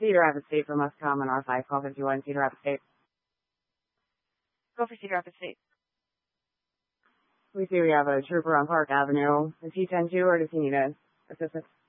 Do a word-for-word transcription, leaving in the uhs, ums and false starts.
Cedar Rapids State for must come on R five twelve fifty-one, Cedar Rapids State. Go for Cedar Rapids State. We see we have a trooper on Park Avenue. Is he ten two or does he need a assistance?